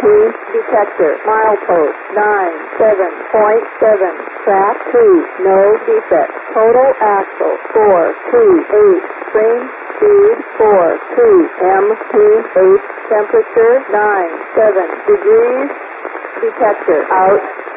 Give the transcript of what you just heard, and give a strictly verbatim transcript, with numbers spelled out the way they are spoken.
T detector. Milepost nine seven point seven. Track two. No defect. Total axle four two eight. Train speed four two. M T H temperature nine seven degrees. Detector out.